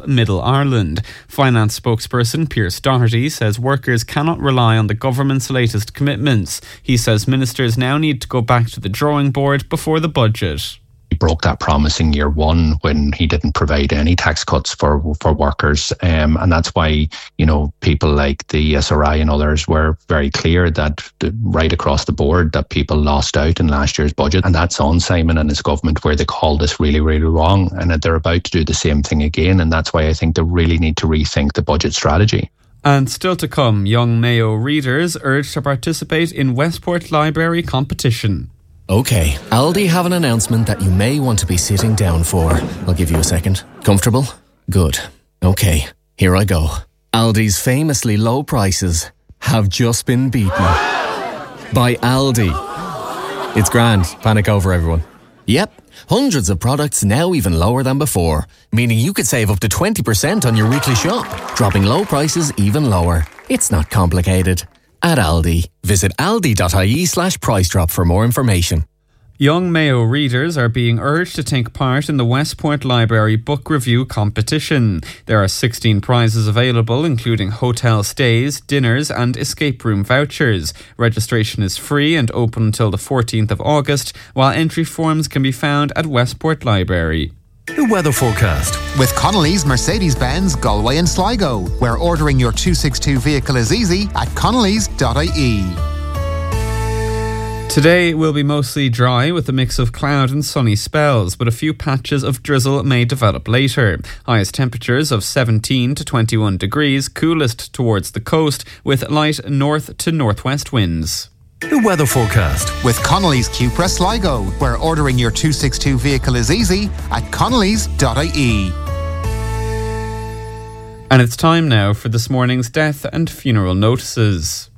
Middle Ireland. Finance spokesperson Pearse Doherty says workers cannot rely on the government's latest commitments. He says ministers now need to go back to the drawing board before the budget. He broke that promise in year one when he didn't provide any tax cuts for workers. And that's why, people like the SRI and others were very clear that right across the board that people lost out in last year's budget. And that's on Simon and his government, where they called this really, really wrong. And that they're about to do the same thing again. And that's why I think they really need to rethink the budget strategy. And still to come, young Mayo readers urged to participate in Westport Library competition. OK, Aldi have an announcement that you may want to be sitting down for. I'll give you a second. Comfortable? Good. OK, here I go. Aldi's famously low prices have just been beaten by Aldi. It's grand. Panic over, everyone. Yep, hundreds of products now even lower than before, meaning you could save up to 20% on your weekly shop, dropping low prices even lower. It's not complicated. At Aldi. Visit aldi.ie/price drop for more information. Young Mayo readers are being urged to take part in the Westport Library Book Review competition. There are 16 prizes available, including hotel stays, dinners and escape room vouchers. Registration is free and open until the 14th of August, while entry forms can be found at Westport Library. The weather forecast. With Connolly's Mercedes-Benz Galway and Sligo, where ordering your 262 vehicle is easy at connellys.ie. Today will be mostly dry with a mix of cloud and sunny spells, but a few patches of drizzle may develop later. Highest temperatures of 17 to 21 degrees, coolest towards the coast with light north to northwest winds. The weather forecast. With Connolly's Cupra Sligo, where ordering your 262 vehicle is easy at connellys.ie. And it's time now for this morning's death and funeral notices.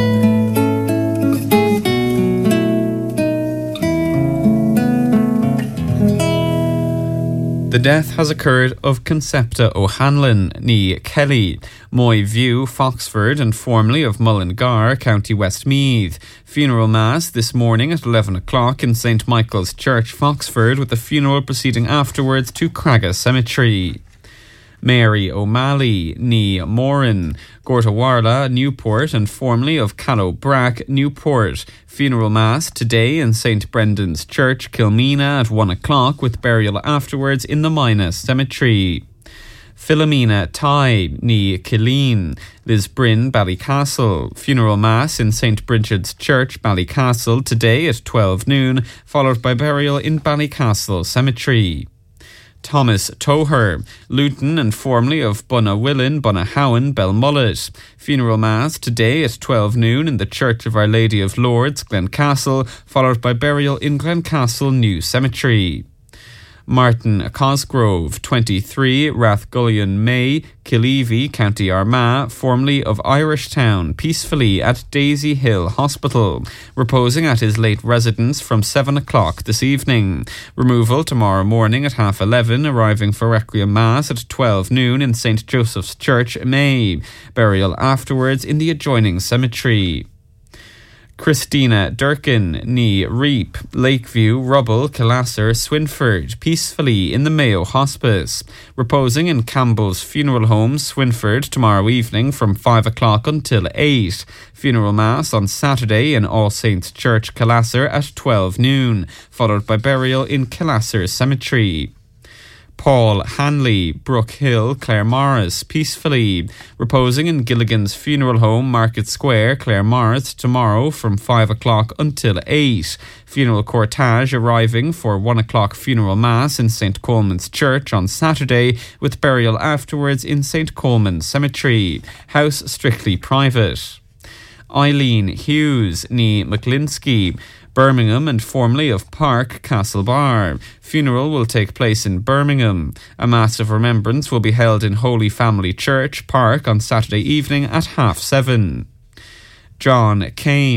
The death has occurred of Concepta O'Hanlon, ní Kelly, Moy View, Foxford, and formerly of Mullingar, County Westmeath. Funeral Mass this morning at 11 o'clock in St Michael's Church, Foxford, with the funeral proceeding afterwards to Cragga Cemetery. Mary O'Malley, ní Moran, Gortawarla, Newport, and formerly of Callow-Brack, Newport. Funeral Mass today in St Brendan's Church, Kilmena at 1 o'clock, with burial afterwards in the Mina Cemetery. Philomena Tighe, ní Killeen, Lisbrin, Ballycastle. Funeral Mass in St Bridget's Church, Ballycastle, today at 12 noon, followed by burial in Ballycastle Cemetery. Thomas Toher, Luton and formerly of Bunawillen, Bunahowen, Belmullet. Funeral Mass today at 12 noon in the Church of Our Lady of Lourdes, Glencastle, followed by burial in Glencastle New Cemetery. Martin Cosgrove, 23, Rathgullion May, Killeavy, County Armagh, formerly of Irishtown, peacefully at Daisy Hill Hospital, reposing at his late residence from 7 o'clock this evening. Removal tomorrow morning at 11:30, arriving for Requiem Mass at 12 noon in St Joseph's Church, May. Burial afterwards in the adjoining cemetery. Christina Durkin, ní Reap, Lakeview, Rubble, Killasser, Swinford, peacefully in the Mayo Hospice. Reposing in Campbell's Funeral Home, Swinford, tomorrow evening from 5 o'clock until 8. Funeral Mass on Saturday in All Saints Church, Killasser at 12 noon, followed by burial in Killasser Cemetery. Paul Hanley, Brook Hill, Claremorris, peacefully, reposing in Gilligan's Funeral Home, Market Square, Claremorris, tomorrow from 5 o'clock until 8. Funeral cortege arriving for 1 o'clock funeral mass in St Coleman's Church on Saturday, with burial afterwards in St Coleman's Cemetery. House strictly private. Eileen Hughes, ní McLinsky, Birmingham and formerly of Park, Castlebar. Funeral will take place in Birmingham. A Mass of Remembrance will be held in Holy Family Church, Park, on Saturday evening at 7:30. John Kane,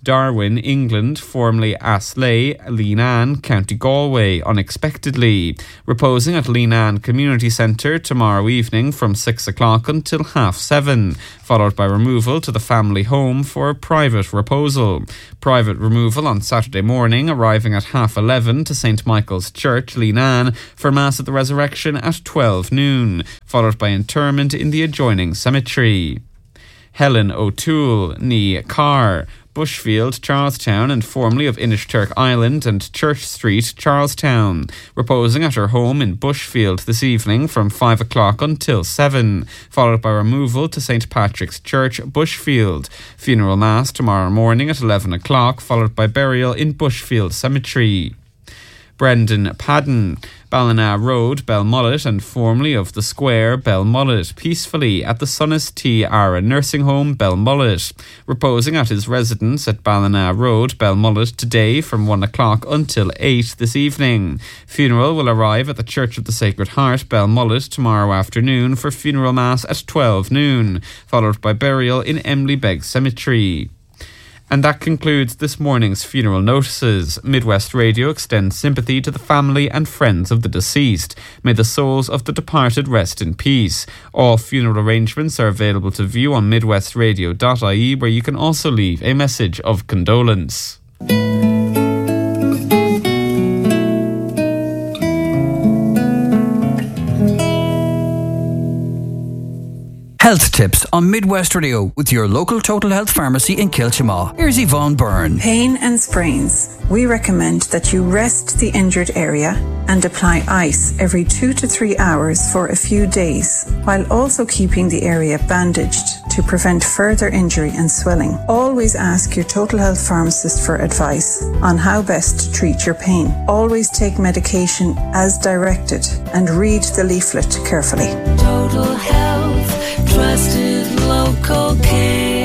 Darwin, England, formerly Aslay, Leenane, County Galway, unexpectedly. Reposing at Leenane Community Centre tomorrow evening from 6 o'clock until 7:30, followed by removal to the family home for private reposal. Private removal on Saturday morning, arriving at 11:30 to St Michael's Church, Leenane, for Mass at the Resurrection at 12 noon, followed by interment in the adjoining cemetery. Helen O'Toole, ní Carr, Bushfield, Charlestown, and formerly of Inishturk Island and Church Street, Charlestown, reposing at her home in Bushfield this evening from 5 o'clock until 7, followed by removal to St Patrick's Church, Bushfield. Funeral Mass tomorrow morning at 11 o'clock, followed by burial in Bushfield Cemetery. Brendan Padden, Ballina Road, Belmullet, and formerly of the Square, Belmullet, peacefully at the Sunnis T. Ara Nursing Home, Belmullet, reposing at his residence at Ballina Road, Belmullet, today from 1 o'clock until 8 this evening. Funeral will arrive at the Church of the Sacred Heart, Belmullet, tomorrow afternoon for funeral mass at 12 noon, followed by burial in Emily Begg Cemetery. And that concludes this morning's funeral notices. Midwest Radio extends sympathy to the family and friends of the deceased. May the souls of the departed rest in peace. All funeral arrangements are available to view on midwestradio.ie, where you can also leave a message of condolence. Health tips on Midwest Radio with your local Total Health pharmacy in Kilchamaw. Here's Yvonne Byrne. Pain and sprains. We recommend that you rest the injured area and apply ice every 2 to 3 hours for a few days, while also keeping the area bandaged to prevent further injury and swelling. Always ask your Total Health pharmacist for advice on how best to treat your pain. Always take medication as directed and read the leaflet carefully. Total Health, trusted local care.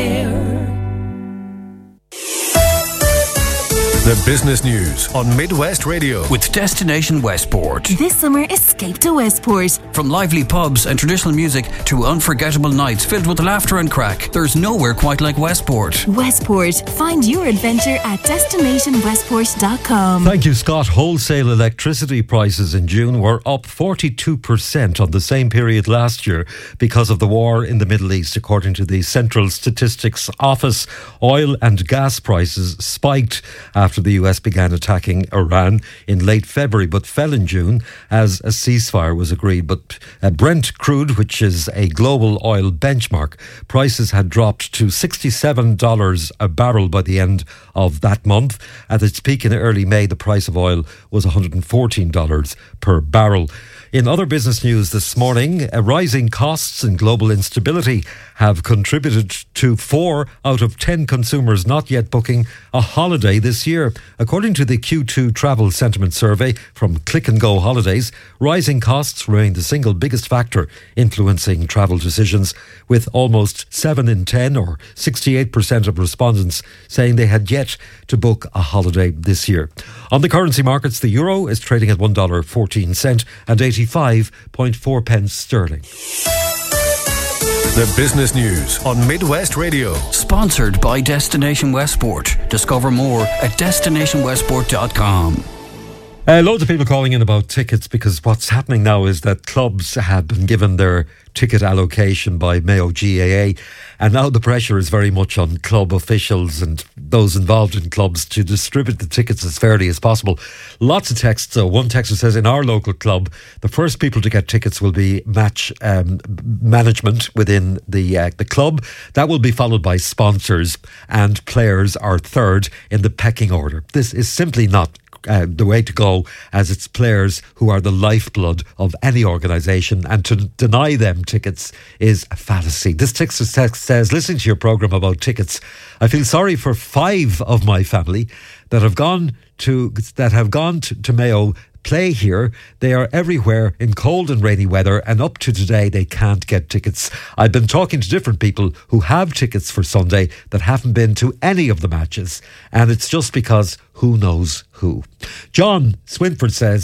The business news on Midwest Radio with Destination Westport. This summer, escape to Westport. From lively pubs and traditional music to unforgettable nights filled with laughter and crack, there's nowhere quite like Westport. Westport. Find your adventure at destinationwestport.com. Thank you, Scott. Wholesale electricity prices in June were up 42% on the same period last year because of the war in the Middle East, according to the Central Statistics Office. Oil and gas prices spiked after the US began attacking Iran in late February, but fell in June as a ceasefire was agreed. But Brent crude, which is a global oil benchmark, prices had dropped to $67 a barrel by the end of that month. At its peak in early May, the price of oil was $114 per barrel. In other business news this morning, rising costs and global instability have contributed to 4 out of 10 consumers not yet booking a holiday this year. According to the Q2 Travel Sentiment Survey from Click and Go Holidays, rising costs remain the single biggest factor influencing travel decisions, with almost 7 in 10 or 68% of respondents saying they had yet to book a holiday this year. On the currency markets, the euro is trading at $1.14 and 85.4 pence sterling. The business news on Midwest Radio. Sponsored by Destination Westport. Discover more at destinationwestport.com. Loads of people calling in about tickets, because what's happening now is that clubs have been given their ticket allocation by Mayo GAA, and now the pressure is very much on club officials and those involved in clubs to distribute the tickets as fairly as possible. Lots of texts. One texter says, in our local club, the first people to get tickets will be match management within the club. That will be followed by sponsors, and players are third in the pecking order. This is simply not the way to go, as it's players who are the lifeblood of any organisation, and to deny them tickets is a fallacy. This text says, listening to your programme about tickets, I feel sorry for 5 of my family that have gone to Mayo play here. They are everywhere in cold and rainy weather, and up to today they can't get tickets. I've been talking to different people who have tickets for Sunday that haven't been to any of the matches, and it's just because who knows who. John Swinford says,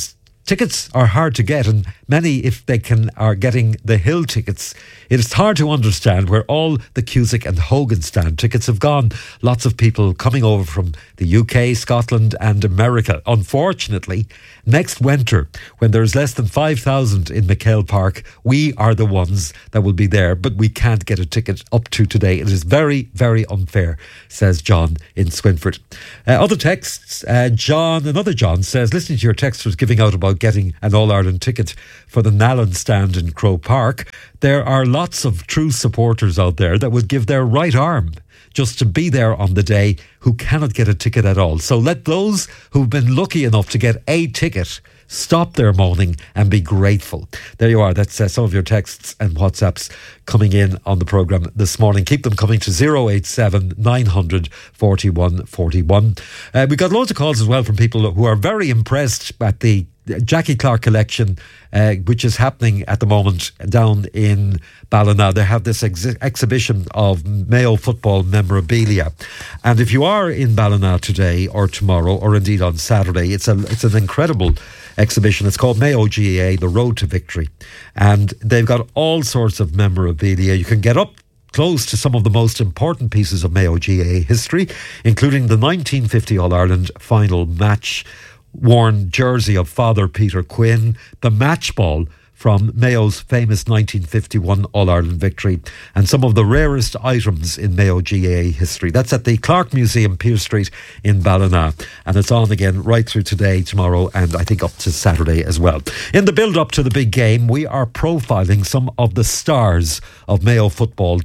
Tickets are hard to get, and many, if they can, are getting the Hill tickets. It is hard to understand where all the Cusack and Hogan stand tickets have gone. Lots of people coming over from the UK, Scotland and America. Unfortunately, next winter, when there's less than 5,000 in McHale Park, we are the ones that will be there, but we can't get a ticket up to today. It is very, very unfair, says John in Swinford. Other texts, another John says, listening to your text was giving out about getting an All-Ireland ticket for the Nallen stand in Croke Park. There are lots of true supporters out there that would give their right arm just to be there on the day who cannot get a ticket at all. So let those who've been lucky enough to get a ticket stop their moaning and be grateful. There you are. That's some of your texts and WhatsApps coming in on the programme this morning. Keep them coming to 087 900 41 41. We got loads of calls as well from people who are very impressed at the Jackie Clark collection, which is happening at the moment down in Ballina. They have this exhibition of Mayo football memorabilia, and if you are in Ballina today or tomorrow or indeed on Saturday, it's an incredible exhibition. It's called Mayo GAA, The Road to Victory, and they've got all sorts of memorabilia. You can get up close to some of the most important pieces of Mayo GAA history, including the 1950 All-Ireland final match worn jersey of Father Peter Quinn, the match ball from Mayo's famous 1951 All-Ireland victory, and some of the rarest items in Mayo GAA history. That's at the Clark Museum, Pearse Street in Ballina, and it's on again right through today, tomorrow, and I think up to Saturday as well. In the build-up to the big game, we are profiling some of the stars of Mayo football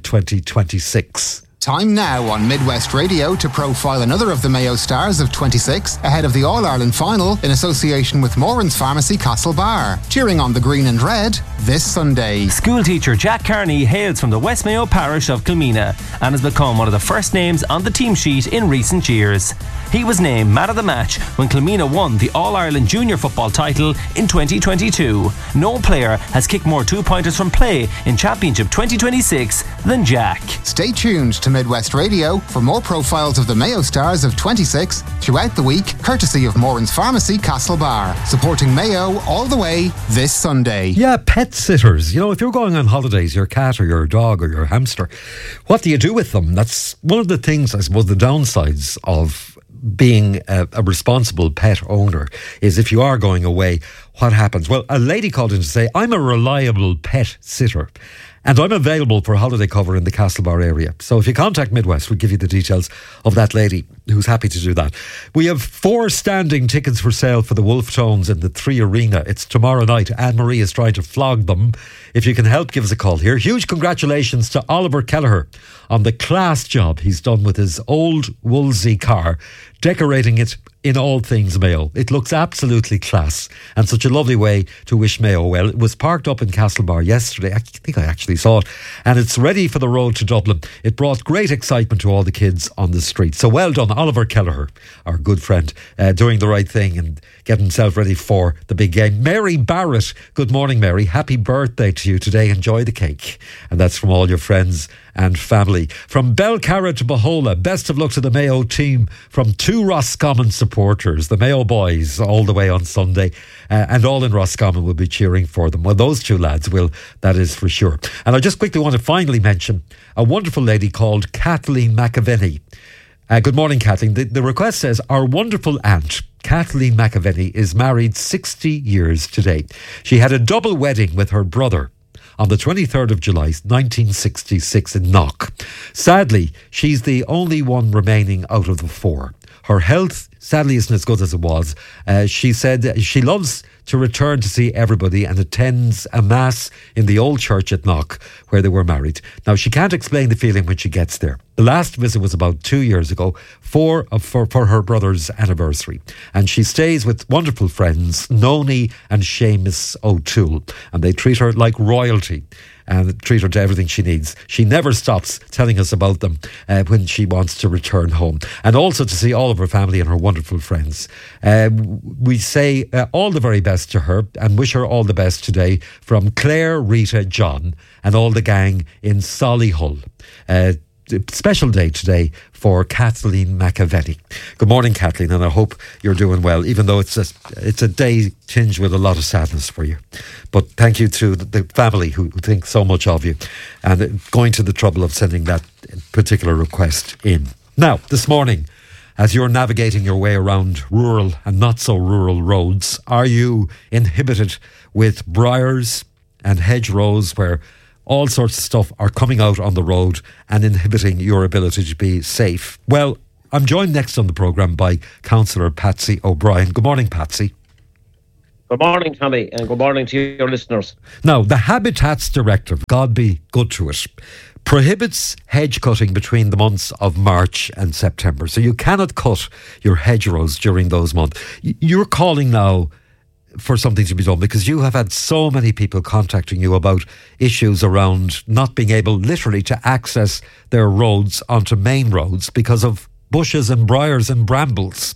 2026. Time now on Midwest Radio to profile another of the Mayo stars of 26 ahead of the All-Ireland final in association with Moran's Pharmacy Castlebar. Cheering on the green and red this Sunday. School teacher Jack Carney hails from the West Mayo parish of Kilmena and has become one of the first names on the team sheet in recent years. He was named man of the match when Kilmena won the All-Ireland junior football title in 2022. No player has kicked more two-pointers from play in Championship 2026 than Jack. Stay tuned to Midwest Radio for more profiles of the Mayo stars of 26 throughout the week, courtesy of Moran's Pharmacy Castlebar, supporting Mayo all the way this Sunday. Yeah, pet sitters. You know, if you're going on holidays, your cat or your dog or your hamster, what do you do with them? That's one of the things, I suppose, the downsides of being a responsible pet owner is if you are going away, what happens? Well, a lady called in to say, I'm a reliable pet sitter and I'm available for holiday cover in the Castlebar area. So if you contact Midwest, we'll give you the details of that lady who's happy to do that. We have 4 standing tickets for sale for the Wolf Tones in the 3 Arena. It's tomorrow night. Anne-Marie is trying to flog them. If you can help, give us a call here. Huge congratulations to Oliver Kelleher on the class job he's done with his old Wolsey car, decorating it in all things Mayo. It looks absolutely class and such a lovely way to wish Mayo well. It was parked up in Castlebar yesterday. I think I actually saw it, and it's ready for the road to Dublin. It brought great excitement to all the kids on the street. So well done, Oliver Kelleher, our good friend, doing the right thing and getting himself ready for the big game. Mary Barrett, good morning, Mary. Happy birthday to you today. Enjoy the cake. And that's from all your friends and family. From Belcarra to Bohola, best of luck to the Mayo team from 2 Roscommon supporters, the Mayo boys, all the way on Sunday, and all in Roscommon will be cheering for them. Well, those 2 lads will, that is for sure. And I just quickly want to finally mention a wonderful lady called Kathleen McAvenny. Good morning, Kathleen. The request says, our wonderful aunt, Kathleen McAvenny, is married 60 years today. She had a double wedding with her brother on the 23rd of July 1966 in Knock. Sadly, she's the only one remaining out of the 4. Her health, sadly, isn't as good as it was. She said she loves to return to see everybody and attends a mass in the old church at Knock where they were married. Now, she can't explain the feeling when she gets there. The last visit was about 2 years ago for her brother's anniversary. And she stays with wonderful friends, Noni and Seamus O'Toole. And they treat her like royalty and treat her to everything she needs. She never stops telling us about them when she wants to return home. And also to see all of her family and her wonderful friends. We say all the very best to her and wish her all the best today from Claire, Rita, John and all the gang in Solihull. special day today for Kathleen McAvenny. Good morning, Kathleen, and I hope you're doing well, even though it's a day tinged with a lot of sadness for you. But thank you to the family who think so much of you and going to the trouble of sending that particular request in. Now, this morning, as you're navigating your way around rural and not so rural roads, are you inhibited with briars and hedgerows where all sorts of stuff are coming out on the road and inhibiting your ability to be safe? Well, I'm joined next on the programme by Councillor Patsy O'Brien. Good morning, Patsy. Good morning, Tommy, and good morning to your listeners. Now, the Habitats Directive, God be good to it, prohibits hedge cutting between the months of March and September. So you cannot cut your hedgerows during those months. You're calling now for something to be done because you have had so many people contacting you about issues around not being able literally to access their roads onto main roads because of bushes and briars and brambles.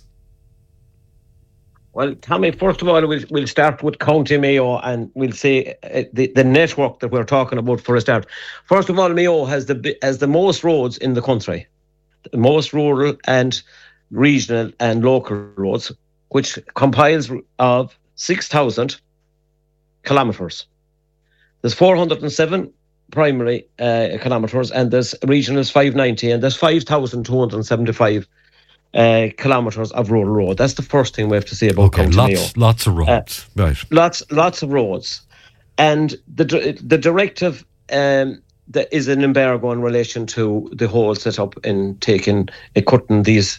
Well, Tommy, first of all, we'll start with County Mayo and we'll say the network that we're talking about for a start. First of all, Mayo has the most roads in the country, the most rural and regional and local roads, which compiles of 6,000 kilometres. There's 407 primary kilometres and there's regionals 590 and there's 5,275 kilometres of rural road. That's the first thing we have to say about County Mayo. Lots of roads, right? Lots of roads, and the directive that is an embargo in relation to the whole setup in cutting these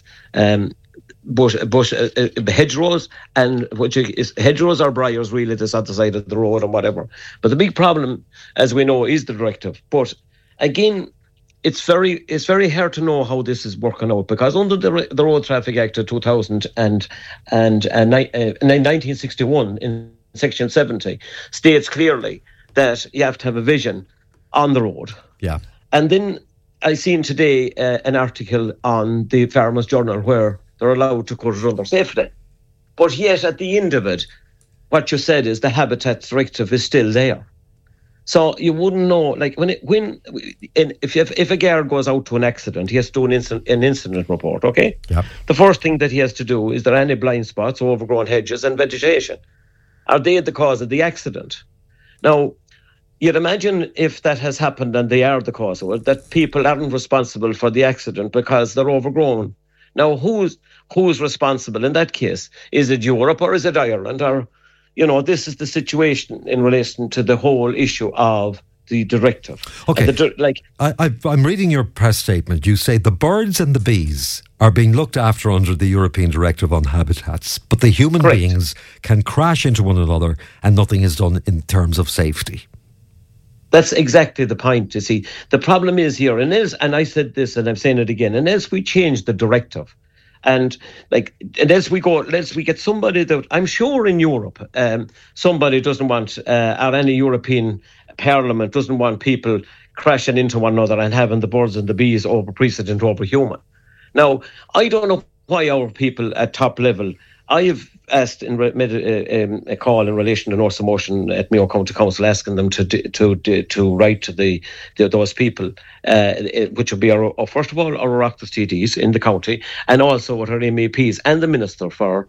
hedgerows, and which is hedgerows or briars really that's at the side of the road and whatever. But the big problem, as we know, is the directive. But again, it's very hard to know how this is working out because under the Road Traffic Act of 2000 and 1961 in Section 70 states clearly that you have to have a vision on the road. Yeah. And then I seen today an article on the Farmers Journal where they're allowed to cut it under safety. But yet at the end of it, what you said is the Habitat Directive is still there. So you wouldn't know, like if a guard goes out to an accident, he has to do an incident report, okay? Yep. The first thing that he has to do is there any blind spots, overgrown hedges and vegetation? Are they the cause of the accident? Now, you'd imagine if that has happened and they are the cause of it, that people aren't responsible for the accident because they're overgrown. Now, who's responsible in that case? Is it Europe or is it Ireland? Or, this is the situation in relation to the whole issue of the directive. Okay. I'm reading your press statement. You say the birds and the bees are being looked after under the European Directive on Habitats, but the human beings can crash into one another and nothing is done in terms of safety. That's exactly the point, you see. The problem is here, and I said this and I'm saying it again, and as we change the directive, and as we get somebody that, I'm sure in Europe, somebody doesn't want, or any European Parliament doesn't want people crashing into one another and having the birds and the bees over precedent over human. Now, I don't know why our people at top level, I have asked made a call in relation to North Motion at Mayo County Council, asking them to write to those people, which would be first of all our Oireachtas TDs in the county, and also with our MEPs and the Minister for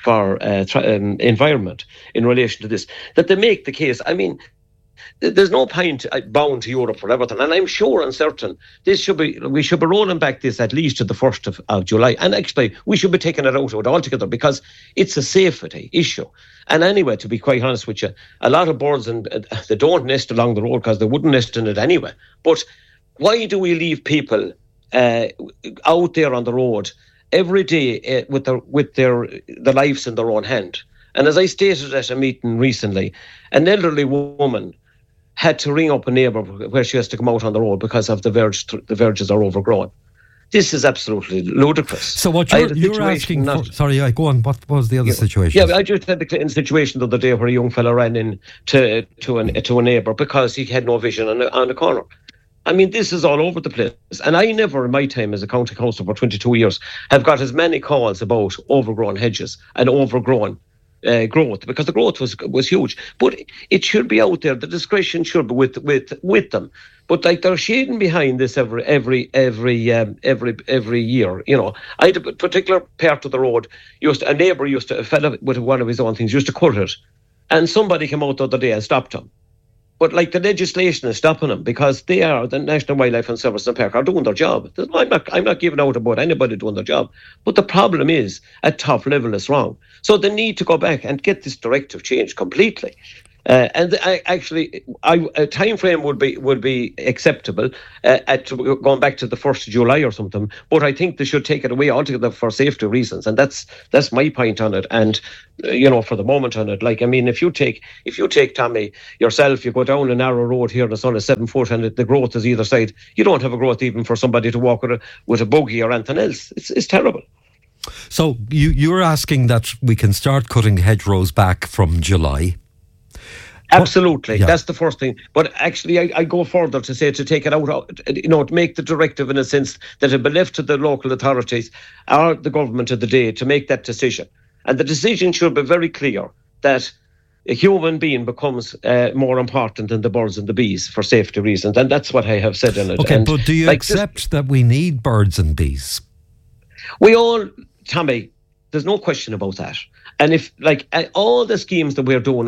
Environment in relation to this, that they make the case. I mean, there's no point bound to Europe for everything, and I'm sure and certain we should be rolling back this at least to the 1st of July, and actually we should be taking it out of it altogether because it's a safety issue. And anyway, to be quite honest with you, a lot of birds and they don't nest along the road because they wouldn't nest in it anyway. But why do we leave people out there on the road every day with their lives in their own hand? And as I stated at a meeting recently, an elderly woman had to ring up a neighbour where she has to come out on the road because of the verges are overgrown. This is absolutely ludicrous. So what you're asking for... Sorry, go on. What was the other situation? Yeah, I just had the situation the other day where a young fella ran in to a neighbour because he had no vision on the corner. I mean, this is all over the place. And I never, in my time as a county councillor for 22 years, have got as many calls about overgrown hedges and overgrown growth, because the growth was huge. But it should be out there. The discretion should be with them. But like they're shading behind this every year. You know, I had a particular part of the road. A neighbour a fella with one of his own things used to cut it, and somebody came out the other day and stopped him. But like the legislation is stopping them, because they are, the National Wildlife and Service and Park are doing their job. I'm not giving out about anybody doing their job. But the problem is, at top level, it's wrong. So they need to go back and get this directive changed completely. And a time frame would be acceptable at going back to the 1st of July or something. But I think they should take it away altogether for safety reasons, and that's my point on it. And for the moment on it, like, I mean, if you take Tommy yourself, you go down a narrow road here, and it's on a 7 foot, and the growth is either side. You don't have a growth even for somebody to walk with a buggy or anything else. It's terrible. So you're asking that we can start cutting hedgerows back from July. Absolutely, yeah. That's the first thing. But actually, I go further to say to take it out, to make the directive in a sense that it be left to the local authorities or the government of the day to make that decision. And the decision should be very clear that a human being becomes more important than the birds and the bees for safety reasons. And that's what I have said in it. Okay, and but do you accept that we need birds and bees? We all, Tommy, there's no question about that. And if, like, all the schemes that we're doing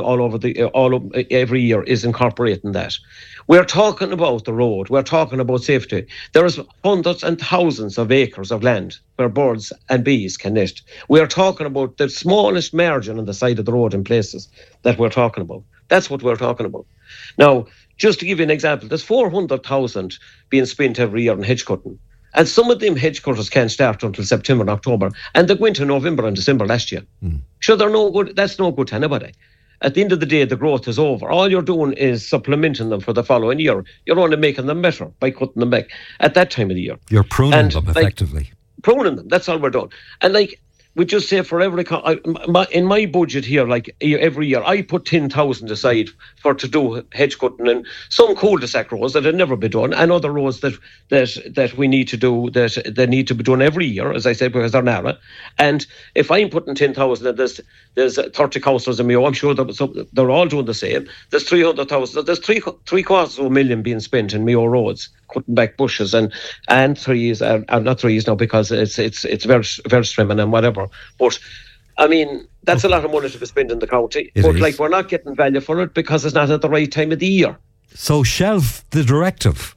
every year is incorporating that. We're talking about the road. We're talking about safety. There's hundreds and thousands of acres of land where birds and bees can nest. We're talking about the smallest margin on the side of the road in places that we're talking about. That's what we're talking about. Now, just to give you an example, there's 400,000 being spent every year on hedge cutting. And some of them hedge cutters can't start until September and October. And they go into November and December last year. Sure, they're no good. That's no good to anybody. At the end of the day, the growth is over. All you're doing is supplementing them for the following year. You're only making them better by cutting them back at that time of the year. You're pruning them, effectively. Pruning them, that's all we're doing. And like, we just say for every in my budget here, like every year, I put 10,000 aside to do hedge cutting and some cul-de-sac roads that had never been done, and other roads that we need to do that need to be done every year, as I said, because they're narrow. And if I'm putting 10,000, and there's 30 councillors in Mayo, I'm sure they're all doing the same. There's 300,000. There's $750,000 being spent in Mayo roads, cutting back bushes and trees, not trees now because it's very very slimming and whatever. But I mean, that's a lot of money to be spent in the county. But like, we're not getting value for it because it's not at the right time of the year. So shelf the directive.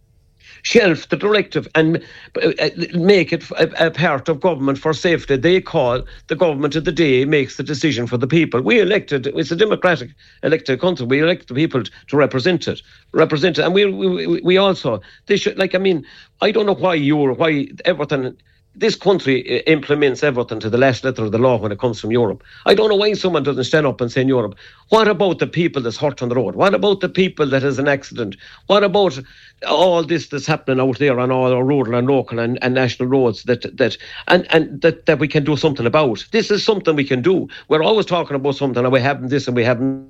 Shelf the directive and make it a part of government for safety. They call the government of the day, makes the decision for the people. We elected, it's a democratic elected country. We elect the people to represent it. And we also, they should, like, I mean, I don't know why everything, this country implements everything to the last letter of the law when it comes from Europe. I don't know why someone doesn't stand up and say in Europe, what about the people that's hurt on the road? What about the people that has an accident? What about all this that's happening out there on all our rural and local and national roads that we can do something about? This is something we can do. We're always talking about something and we haven't this and we haven't.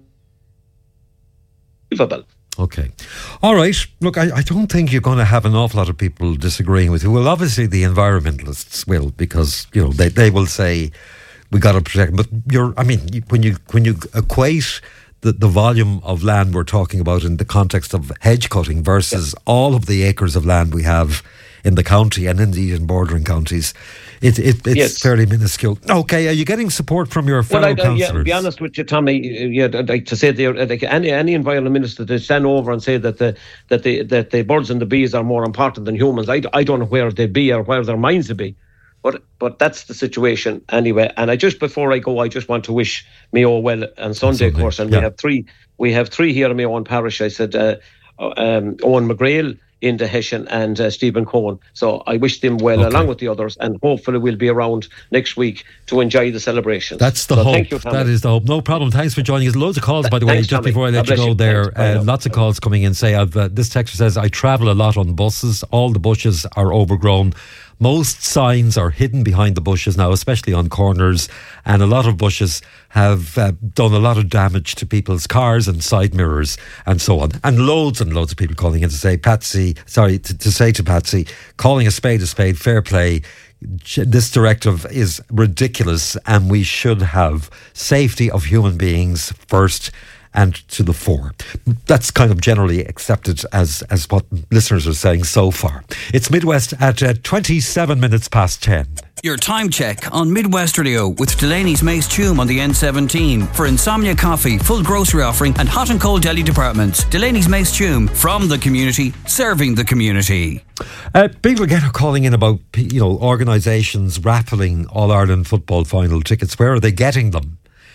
Okay. All right. Look, I don't think you're going to have an awful lot of people disagreeing with you. Well, obviously the environmentalists will, because, you know, they will say we got to protect. But when you equate the volume of land we're talking about in the context of hedge cutting versus all of the acres of land we have in the county and indeed in bordering counties, it's fairly minuscule. Okay, are you getting support from your fellow councillors? Yeah, to be honest with you, Tommy, I'd like to say there, like any environment minister, they stand over and say that the birds and the bees are more important than humans. I don't know where they'd be or where their minds would be. But that's the situation anyway. And before I go, I just want to wish Mayo well on Sunday, of course. And we have three here in Mayo One Parish. I said Owen McGrail, Inda Hessian and Stephen Cohen. So I wish them well along with the others, and hopefully we'll be around next week to enjoy the celebration. That's the hope. Thank you, that is the hope. No problem. Thanks for joining us. Loads of calls, by the way. Thanks, just before I let you go there, lots of calls coming in. Say, this texter says, I travel a lot on buses. All the bushes are overgrown. Most signs are hidden behind the bushes now, especially on corners, and a lot of bushes have done a lot of damage to people's cars and side mirrors and so on. And loads of people calling in to say, to say to Patsy, calling a spade, fair play, this directive is ridiculous, and we should have safety of human beings first and to the fore. That's kind of generally accepted as what listeners are saying so far. It's Midwest at 27 minutes past 10. Your time check on Midwest Radio with Delaney's Mace Tume on the N17 for insomnia coffee, full grocery offering and hot and cold deli departments. Delaney's Mace Tume, from the community, serving the community. People again are calling in about, organisations raffling All-Ireland football final tickets. Where are they getting them?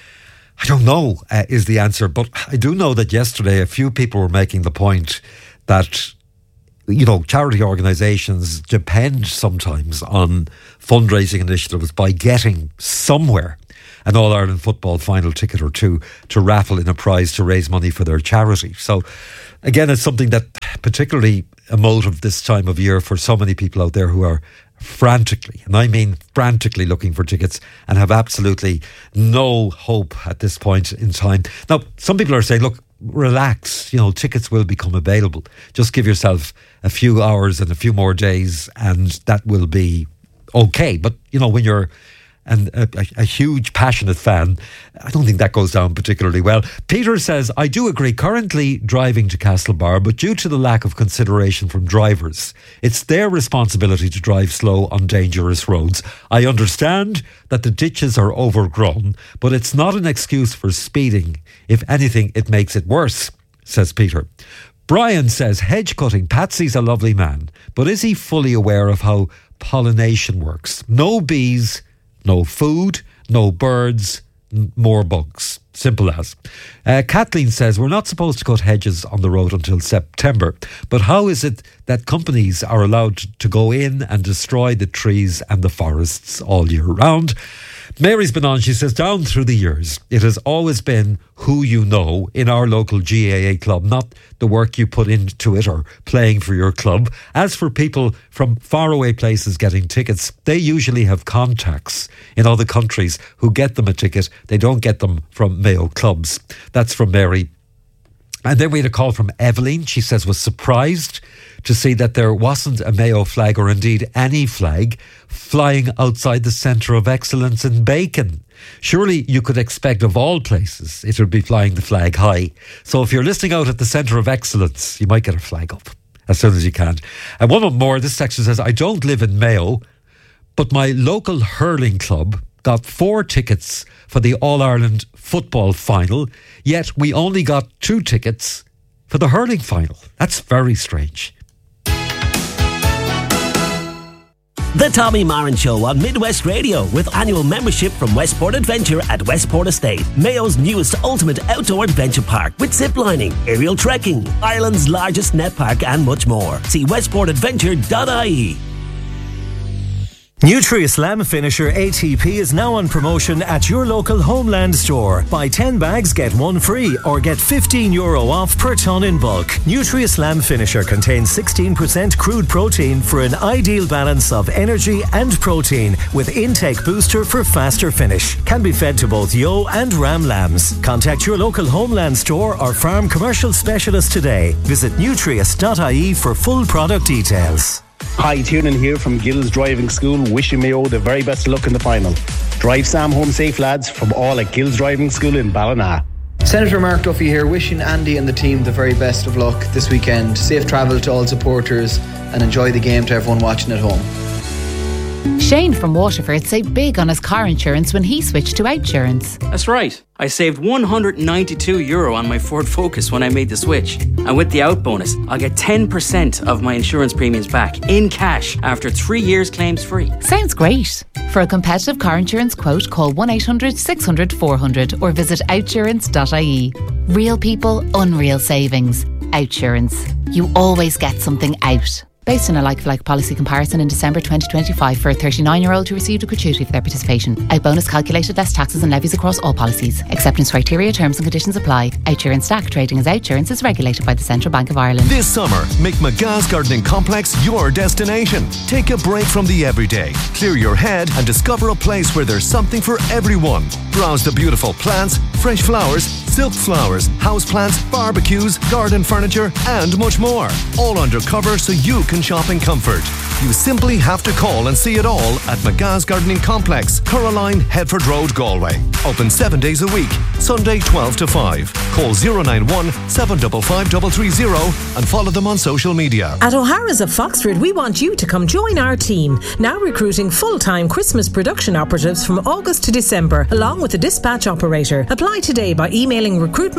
I don't know, is the answer. But I do know that yesterday a few people were making the point that, charity organisations depend sometimes on fundraising initiatives by getting somewhere an All-Ireland football final ticket or two to raffle in a prize to raise money for their charity. So, again, it's something that particularly emotive this time of year for so many people out there who are frantically, and I mean frantically, looking for tickets and have absolutely no hope at this point in time. Now, some people are saying, look, relax, tickets will become available. Just give yourself a few hours and a few more days and that will be okay. But, when you're a huge, passionate fan, I don't think that goes down particularly well. Peter says, I do agree, currently driving to Castlebar, but due to the lack of consideration from drivers, it's their responsibility to drive slow on dangerous roads. I understand that the ditches are overgrown, but it's not an excuse for speeding. If anything, it makes it worse, says Peter. Brian says, hedge cutting, Patsy's a lovely man, but is he fully aware of how pollination works? No bees, no food, no birds, more bugs. Simple as. Kathleen says, we're not supposed to cut hedges on the road until September, but how is it that companies are allowed to go in and destroy the trees and the forests all year round? Mary's been on, she says, down through the years, it has always been who you know in our local GAA club, not the work you put into it or playing for your club. As for people from faraway places getting tickets, they usually have contacts in other countries who get them a ticket. They don't get them from Mayo clubs. That's from Mary. And then we had a call from Evelyn. She says, was surprised to see that there wasn't a Mayo flag, or indeed any flag, flying outside the Centre of Excellence in Bacon. Surely you could expect, of all places, it would be flying the flag high. So if you're listening out at the Centre of Excellence, you might get a flag up as soon as you can. And one more, this section says, I don't live in Mayo, but my local hurling club got 4 tickets for the All-Ireland football final, yet we only got 2 tickets for the hurling final. That's very strange. The Tommy Marin Show on Midwest Radio, with annual membership from Westport Adventure at Westport Estate, Mayo's newest ultimate outdoor adventure park with ziplining, aerial trekking, Ireland's largest net park and much more. See westportadventure.ie. Nutri-Slam Finisher ATP is now on promotion at your local Homeland store. Buy 10 bags, get 1 free, or get €15 off per tonne in bulk. Nutri-Slam Finisher contains 16% crude protein for an ideal balance of energy and protein, with intake booster for faster finish. Can be fed to both ewe and ram lambs. Contact your local Homeland store or farm commercial specialist today. Visit nutrius.ie for full product details. Hi, Tiernan here from Gills Driving School, wishing Mayo the very best of luck in the final. Drive Sam home safe, lads, from all at Gills Driving School in Ballina. Senator Mark Duffy here, wishing Andy and the team the very best of luck this weekend. Safe travel to all supporters and enjoy the game to everyone watching at home. Shane from Waterford saved big on his car insurance when he switched to Outsurance. That's right. I saved €192 on my Ford Focus when I made the switch. And with the out bonus, I'll get 10% of my insurance premiums back in cash after 3 years claims free. Sounds great. For a competitive car insurance quote, call 1-800-600-400 or visit outsurance.ie. Real people, unreal savings. Outsurance. You always get something out. Based on a like-for-like policy comparison in December 2025 for a 39-year-old who received a gratuity for their participation. Out bonus calculated less taxes and levies across all policies. Acceptance criteria, terms and conditions apply. Outsurance Stack trading as Outsurance is regulated by the Central Bank of Ireland. This summer, make McGath's Gardening Complex your destination. Take a break from the everyday. Clear your head and discover a place where there's something for everyone. Browse the beautiful plants, fresh flowers, silk flowers, houseplants, barbecues, garden furniture and much more. All under cover so you can shop in comfort. You simply have to call and see it all at McGa's Gardening Complex, Coraline, Headford Road, Galway. Open 7 days a week, Sunday 12 to 5. Call 091 755 330 and follow them on social media. At O'Hara's of Foxford, we want you to come join our team. Now recruiting full-time Christmas production operatives from August to December, along with a dispatch operator. Apply today by emailing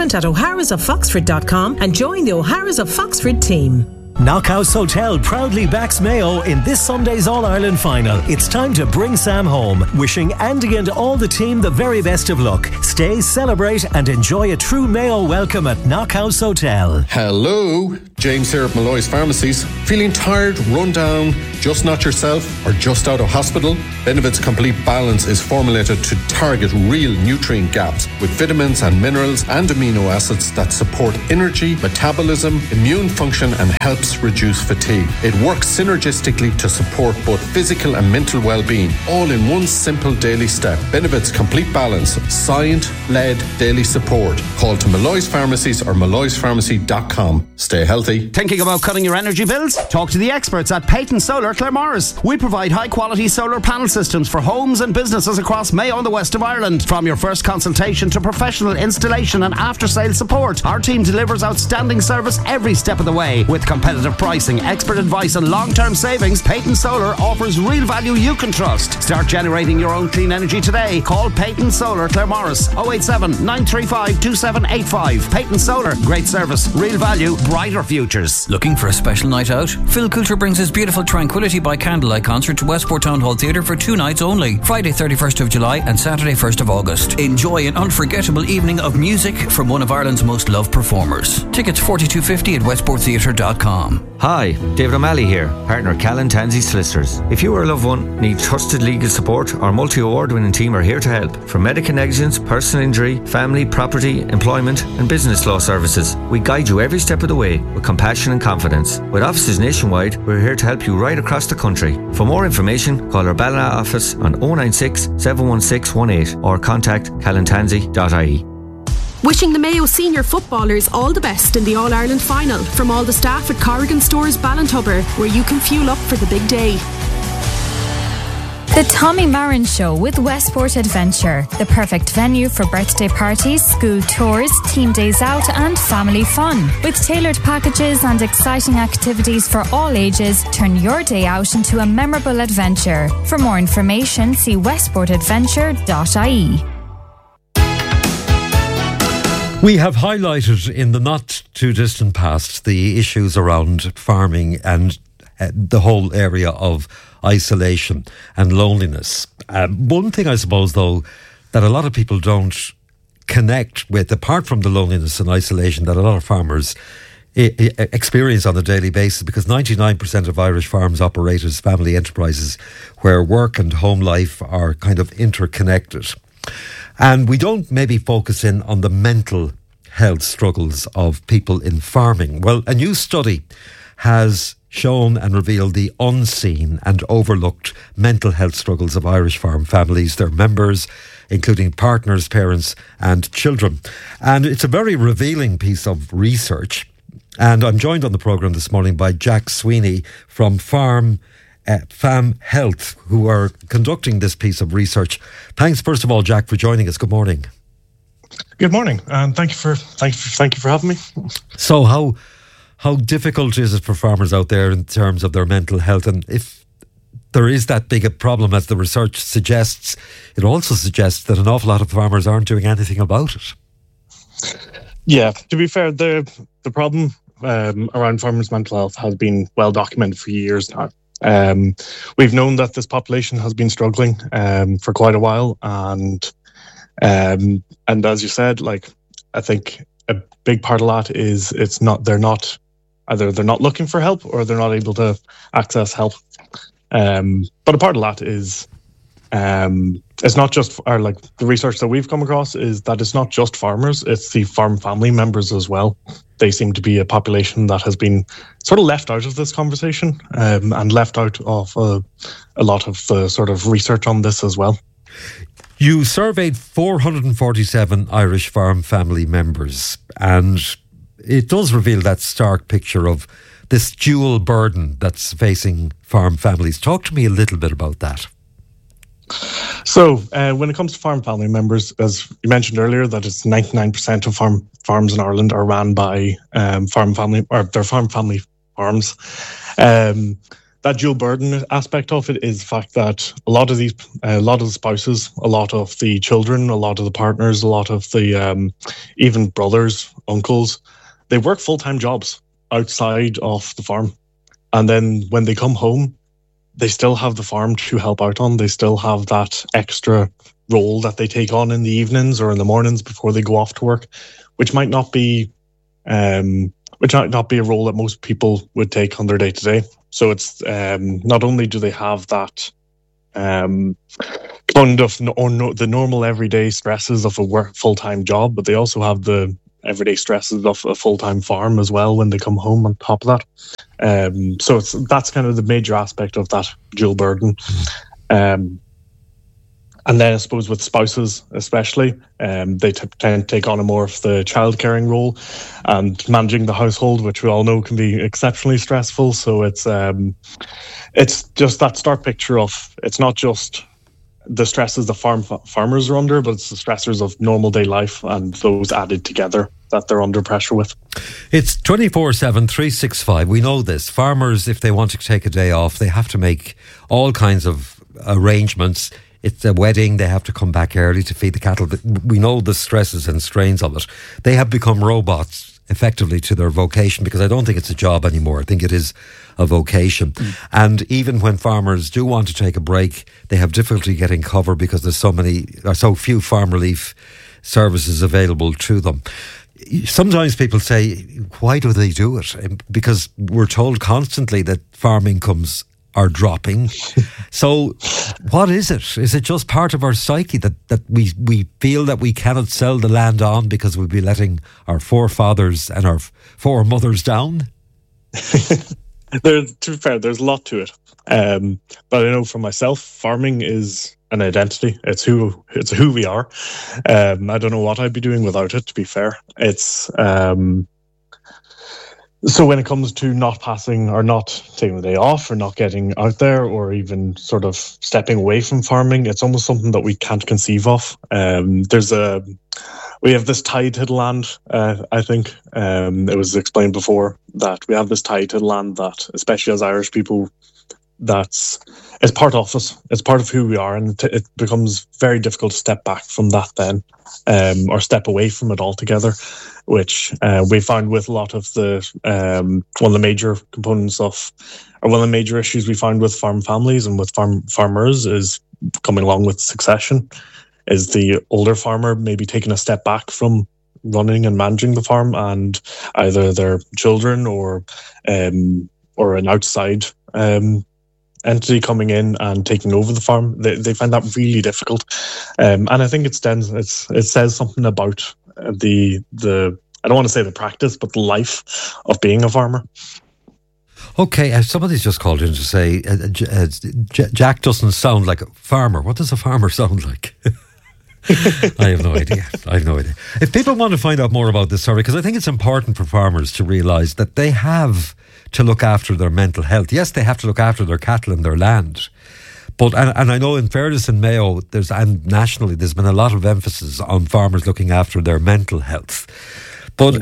recruitment@o'harasoffoxford.com and join the O'Hara's of Foxford team. Knockhouse Hotel proudly backs Mayo in this Sunday's All-Ireland final. It's time to bring Sam home. Wishing Andy and all the team the very best of luck. Stay, celebrate and enjoy a true Mayo welcome at Knockhouse Hotel. Hello, James here at Malloy's Pharmacies. Feeling tired, run down, just not yourself or just out of hospital? Benevit's Complete Balance is formulated to target real nutrient gaps with vitamins and minerals and amino acids that support energy, metabolism, immune function and helps reduce fatigue. It works synergistically to support both physical and mental well-being, all in one simple daily step. Benevit's Complete Balance, science-led daily support. Call to Malloy's Pharmacies or malloyspharmacy.com. Stay healthy. Thinking about cutting your energy bills? Talk to the experts at Peyton Solar Claremorris. We provide high-quality solar panel systems for homes and businesses across Mayo and the west of Ireland. From your first consultation to professional installation and after-sales support, our team delivers outstanding service every step of the way. With competitive pricing, expert advice and long-term savings, Peyton Solar offers real value you can trust. Start generating your own clean energy today. Call Peyton Solar Claremorris 087 935 2785. Peyton Solar, great service, real value, brighter futures. Looking for a special night out? Phil Coulter brings his beautiful Tranquility by Candlelight concert to Westport Town Hall Theatre for 2 nights only, Friday 31st of July and Saturday 1st of August. Enjoy an unforgettable evening of music from one of Ireland's most loved performers. Tickets $42.50 at westporttheatre.com. Hi, David O'Malley here, partner Callan Tansey Solicitors. If you or a loved one need trusted legal support, our multi-award winning team are here to help. From medical negligence, personal injury, family, property, employment and business law services, we guide you every step of the way with compassion and confidence. With offices nationwide, we're here to help you right across the country. For more information, call our Ballina office on 096 716 18 or contact callantansey.ie. Wishing the Mayo senior footballers all the best in the All-Ireland final from all the staff at Corrigan Stores Ballintubber, where you can fuel up for the big day. The Tommy Marin Show with Westport Adventure, the perfect venue for birthday parties, school tours, team days out and family fun. With tailored packages and exciting activities for all ages, turn your day out into a memorable adventure. For more information, see westportadventure.ie. We have highlighted in the not too distant past the issues around farming and the whole area of isolation and loneliness. One thing, I suppose, though, that a lot of people don't connect with, apart from the loneliness and isolation that a lot of farmers experience on a daily basis, because 99% of Irish farms operate as family enterprises where work and home life are kind of interconnected. And we don't maybe focus in on the mental health struggles of people in farming. Well, a new study has shown and revealed the unseen and overlooked mental health struggles of Irish farm families, their members, including partners, parents and children. And it's a very revealing piece of research. And I'm joined on the programme this morning by Jack Sweeney from Fam Health, who are conducting this piece of research. Thanks, first of all, Jack, for joining us. Good morning. Good morning, and thank you for having me. So, how difficult is it for farmers out there in terms of their mental health? And if there is that big a problem, as the research suggests, it also suggests that an awful lot of farmers aren't doing anything about it. Yeah, to be fair, the problem around farmers' mental health has been well documented for years now. We've known that this population has been struggling for quite a while, and as you said, like, I think a big part of that is they're not looking for help or they're not able to access help. But a part of that is it's not just the research that we've come across is that it's not just farmers, it's the farm family members as well. They seem to be a population that has been sort of left out of this conversation and left out of a lot of the sort of research on this as well. You surveyed 447 Irish farm family members, and it does reveal that stark picture of this dual burden that's facing farm families. Talk to me a little bit about that. So, when it comes to farm family members, as you mentioned earlier, that it's 99% of farms in Ireland are ran by farm family farms. That dual burden aspect of it is the fact that a lot of the spouses, a lot of the children, a lot of the partners, a lot of the even brothers, uncles, they work full-time jobs outside of the farm, and then when they come home, they still have the farm to help out on. They still have that extra role that they take on in the evenings or in the mornings before they go off to work, which might not be a role that most people would take on their day to day. So it's not only do they have that kind of the normal everyday stresses of a full-time job, but they also have the everyday stresses of a full-time farm as well when they come home on top of that. So that's kind of the major aspect of that dual burden. And then I suppose with spouses especially, they tend to take on a more of the child caring role and managing the household, which we all know can be exceptionally stressful. So it's just that stark picture of, it's not just the stresses the farmers are under, but it's the stressors of normal day life and those added together that they're under pressure with. It's 24/7, 365. We know this. Farmers, if they want to take a day off, they have to make all kinds of arrangements. It's a wedding, they have to come back early to feed the cattle. We know the stresses and strains of it. They have become robots effectively to their vocation, because I don't think it's a job anymore. I think it is a vocation. And even when farmers do want to take a break, they have difficulty getting cover because there's so few farm relief services available to them. Sometimes people say, why do they do it? Because we're told constantly that farm incomes are dropping. So what is it? Is it just part of our psyche that we feel that we cannot sell the land on because we'll be letting our forefathers and our foremothers down? To be fair, there's a lot to it. But I know for myself, farming is an identity. It's who we are. I don't know what I'd be doing without it, to be fair. It's so when it comes to not passing or not taking the day off or not getting out there or even sort of stepping away from farming, it's almost something that we can't conceive of. We have this tie to the land, I think. It was explained before that we have this tie to the land that, especially as Irish people, it's part of us. It's part of who we are, and it becomes very difficult to step back from that then, or step away from it altogether, which we found with a lot of the one of the major components of, or one of the major issues we found with farm families and with farmers is coming along with succession, is the older farmer maybe taking a step back from running and managing the farm, and either their children or an outside entity coming in and taking over the farm. They find that really difficult, and I think it says something about the I don't want to say the practice, but the life of being a farmer. Okay, somebody's just called in to say Jack doesn't sound like a farmer. What does a farmer sound like? I have no idea. If people want to find out more about this story, because I think it's important for farmers to realise that they have to look after their mental health. Yes, they have to look after their cattle and their land. But, and I know in fairness in Mayo, and nationally, there's been a lot of emphasis on farmers looking after their mental health. But,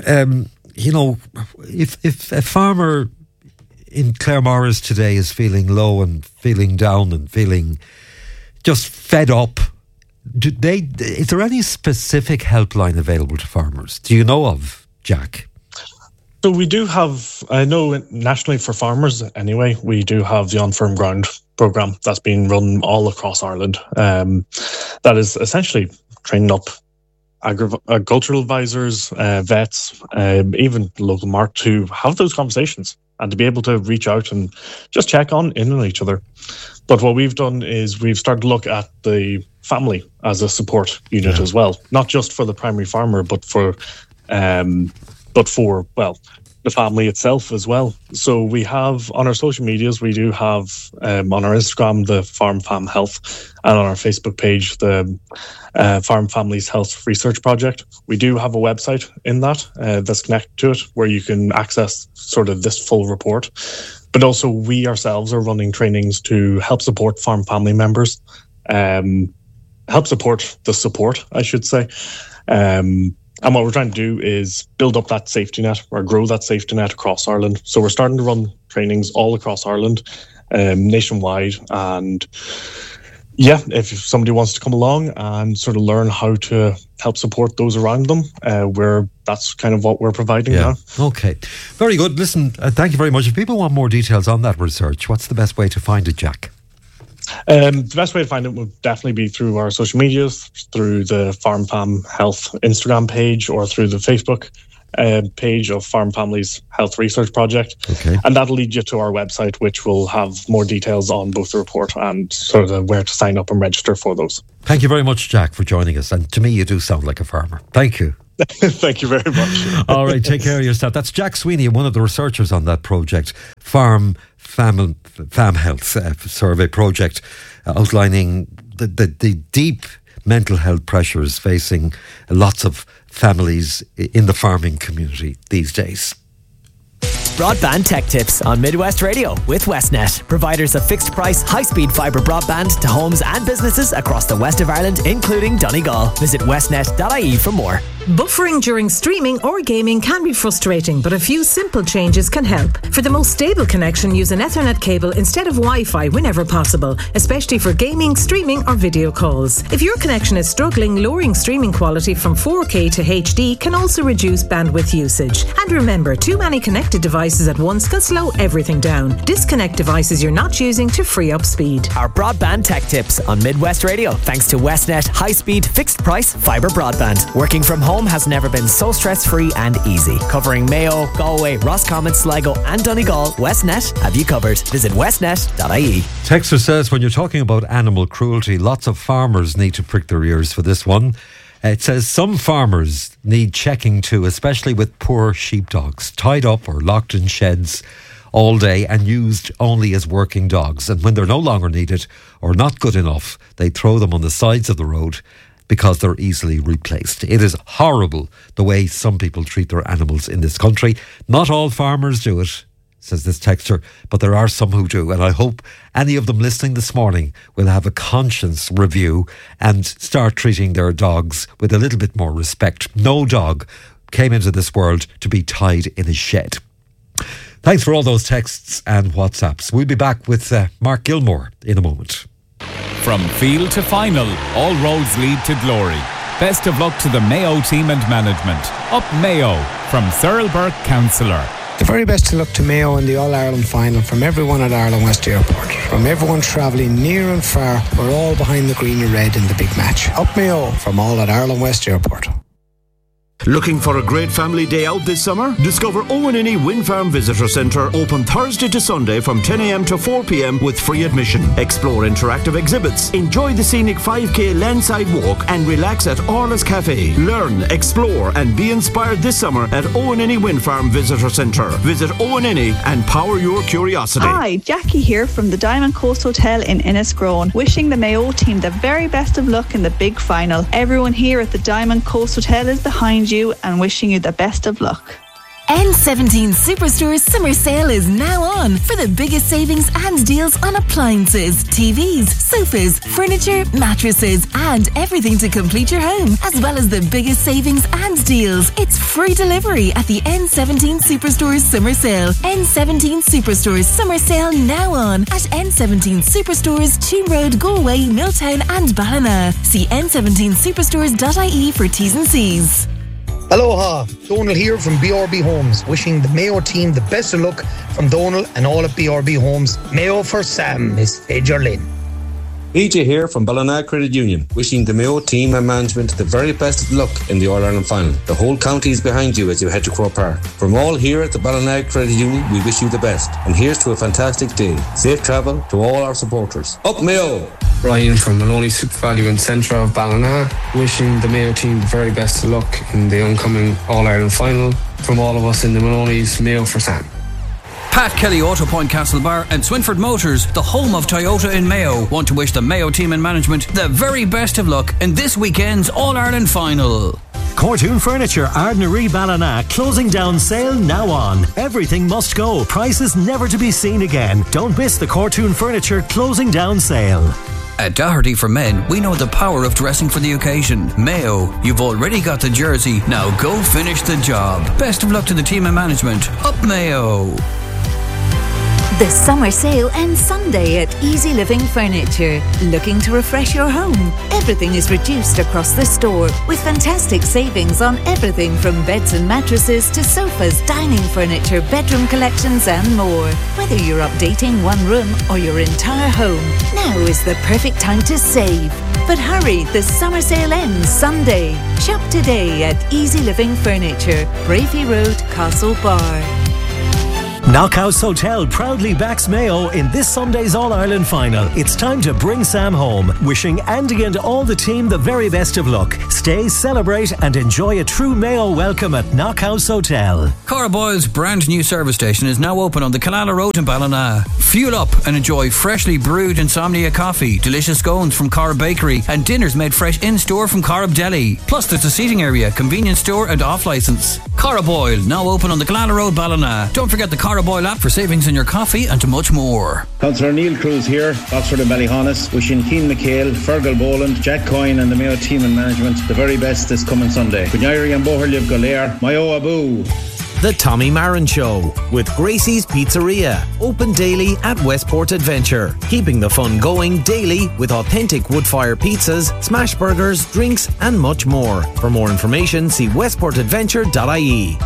if a farmer in Claremorris today is feeling low and feeling down and feeling just fed up, is there any specific helpline available to farmers? Do you know of, Jack? So we do have, I know nationally for farmers anyway, we do have the On Firm Ground programme that's been run all across Ireland. That is essentially training up agricultural advisors, vets, even local market to have those conversations and to be able to reach out and just check in on each other. But what we've done is we've started to look at the family as a support unit as well, not just for the primary farmer, but for the family itself as well. So we have on our social medias, we do have on our Instagram the Farm Fam Health, and on our Facebook page the Farm Families Health Research Project. We do have a website in that that's connected to it, where you can access sort of this full report. But also we ourselves are running trainings to help support farm family members, help support the support, I should say. And what we're trying to do is build up that safety net, or grow that safety net across Ireland. So we're starting to run trainings all across Ireland, nationwide. And yeah, if somebody wants to come along and sort of learn how to help support those around them, that's kind of what we're providing now. Okay, very good. Listen, thank you very much. If people want more details on that research, what's the best way to find it, Jack? The best way to find it would definitely be through our social medias, through the Farm Fam Health Instagram page, or through the Facebook page of Farm Families Health Research Project. Okay. And that'll lead you to our website, which will have more details on both the report and sort of where to sign up and register for those. Thank you very much, Jack, for joining us. And to me, you do sound like a farmer. Thank you. Thank you very much. All right, take care of yourself. That's Jack Sweeney, one of the researchers on that project, Farm Health Survey Project, outlining the deep mental health pressures facing lots of families in the farming community these days. Broadband Tech Tips on Midwest Radio with Westnet, providers of fixed price, high-speed fibre broadband to homes and businesses across the west of Ireland, including Donegal. Visit westnet.ie for more. Buffering during streaming or gaming can be frustrating, but a few simple changes can help. For the most stable connection, use an Ethernet cable instead of Wi-Fi whenever possible, especially for gaming, streaming or video calls. If your connection is struggling, lowering streaming quality from 4K to HD can also reduce bandwidth usage. And remember, too many connected devices at once can slow everything down. Disconnect devices you're not using to free up speed. Our Broadband Tech Tips on Midwest Radio, thanks to Westnet high-speed, fixed-price fibre broadband. Working from home has never been so stress-free and easy. Covering Mayo, Galway, Roscommon, Sligo and Donegal, Westnet have you covered. Visit westnet.ie. Texter says, when you're talking about animal cruelty, lots of farmers need to prick their ears for this one. It says some farmers need checking too, especially with poor sheepdogs, tied up or locked in sheds all day and used only as working dogs. And when they're no longer needed or not good enough, they throw them on the sides of the road because they're easily replaced. It is horrible the way some people treat their animals in this country. Not all farmers do it, says this texter, but there are some who do. And I hope any of them listening this morning will have a conscience review and start treating their dogs with a little bit more respect. No dog came into this world to be tied in a shed. Thanks for all those texts and WhatsApps. We'll be back with Mark Gilmore in a moment. From field to final, all roads lead to glory. Best of luck to the Mayo team and management. Up Mayo, from Thurl Burke, Councillor. The very best of luck to Mayo in the All-Ireland final from everyone at Ireland West Airport. From everyone travelling near and far, we're all behind the green and red in the big match. Up Mayo from all at Ireland West Airport. Looking for a great family day out this summer? Discover Owenini Wind Farm Visitor Centre, open Thursday to Sunday from 10 a.m. to 4 p.m. with free admission. Explore interactive exhibits, enjoy the scenic 5k landside walk and relax at Orla's Cafe. Learn, explore and be inspired this summer at Owenini Wind Farm Visitor Centre. Visit Owenini and power your curiosity. Hi, Jackie here from the Diamond Coast Hotel in Innisgrone, wishing the Mayo team the very best of luck in the big final. Everyone here at the Diamond Coast Hotel is behind you and wishing you the best of luck. N17 Superstore's summer sale is now on for the biggest savings and deals on appliances, TVs, sofas, furniture, mattresses and everything to complete your home, as well as the biggest savings and deals. It's free delivery at the N17 Superstore's summer sale. N17 Superstore's summer sale now on at N17 Superstores, Cheam Road, Galway, Milltown and Ballina. See n17superstores.ie for T's and C's. Aloha, Donal here from BRB Homes, wishing the Mayo team the best of luck from Donal and all at BRB Homes. Mayo for Sam is Fager Lynn. EJ here from Ballina Credit Union, wishing the Mayo team and management the very best of luck in the All-Ireland final. The whole county is behind you as you head to Croke Park. From all here at the Ballina Credit Union, we wish you the best. And here's to a fantastic day. Safe travel to all our supporters. Up Mayo! Ryan from Maloney Super Value in centre of Ballina, wishing the Mayo team the very best of luck in the oncoming All-Ireland final. from all of us in the Maloney's, Mayo for Sam. Pat Kelly, Auto Point Castlebar and Swinford Motors, the home of Toyota in Mayo, want to wish the Mayo team and management the very best of luck in this weekend's All-Ireland final. Cortoon Furniture, Ardnaree Ballina, closing down sale now on. Everything must go. Prices never to be seen again. Don't miss the Cortoon Furniture closing down sale. At Doherty for Men, we know the power of dressing for the occasion. Mayo, you've already got the jersey, now go finish the job. Best of luck to the team and management. Up Mayo! The summer sale ends Sunday at Easy Living Furniture. Looking to refresh your home? Everything is reduced across the store with fantastic savings on everything from beds and mattresses to sofas, dining furniture, bedroom collections and more. Whether you're updating one room or your entire home, now is the perfect time to save. But hurry, the summer sale ends Sunday. Shop today at Easy Living Furniture, Bravey Road, Castlebar. Knockhouse Hotel proudly backs Mayo in this Sunday's All-Ireland final. It's time to bring Sam home. Wishing Andy and all the team the very best of luck. Stay, celebrate and enjoy a true Mayo welcome at Knockhouse Hotel. Cara Boyle's brand new service station is now open on the Callala Road in Ballina. Fuel up and enjoy freshly brewed Insomnia coffee, delicious scones from Cara Bakery and dinners made fresh in-store from Corrib Deli. Plus there's a seating area, convenience store and off-licence. Cara Boyle, now open on the Callala Road, Ballina. Don't forget the Cara Boyle app for savings in your coffee and much more. Councillor Neil Cruz here, Oxford and Ballyhonus, wishing Keane McHale, Fergal Boland, Jack Coyne and the Mayo team and management the very best this coming Sunday. Gunyari and Boherliv Golair, Mayo Abu. The Tommy Marin Show with Gracie's Pizzeria, open daily at Westport Adventure, keeping the fun going daily with authentic wood-fire pizzas, smash burgers, drinks and much more. For more information, see westportadventure.ie.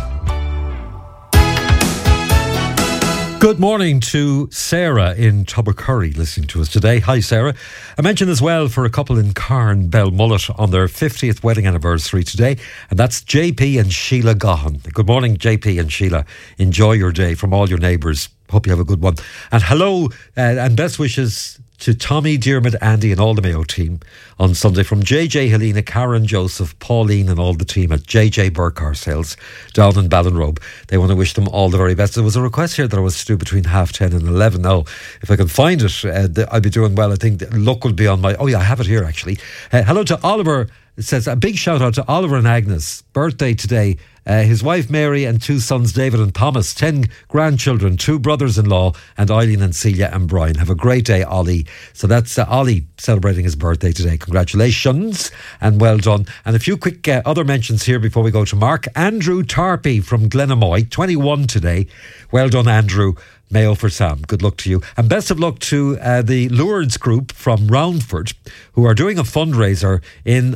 Good morning to Sarah in Tubbercurry listening to us today. Hi Sarah. I mentioned as well for a couple in Carn Belmullet on their 50th wedding anniversary today, and that's JP and Sheila Gahan. Good morning JP and Sheila. Enjoy your day from all your neighbours. Hope you have a good one. And hello and best wishes to Tommy, Diarmid, Andy and all the Mayo team on Sunday from JJ, Helena, Karen, Joseph, Pauline and all the team at JJ Burke Car Sales down in Ballinrobe. They want to wish them all the very best. There was a request here that I was to do between 10:30 and 11. Now, if I can find it, I'll be doing well. I think luck will be on my... Oh yeah, I have it here actually. Hello to Oliver. It says a big shout out to Oliver and Agnes. Birthday today. His wife Mary and two sons David and Thomas, 10 grandchildren, 2 brothers-in-law and Eileen and Celia and Brian. Have a great day, Ollie. So that's Ollie celebrating his birthday today. Congratulations and well done. And a few quick other mentions here before we go to Mark. Andrew Tarpey from Glenamoy, 21 today. Well done, Andrew. Mayo for Sam. Good luck to you. And best of luck to the Lourdes group from Roundford, who are doing a fundraiser in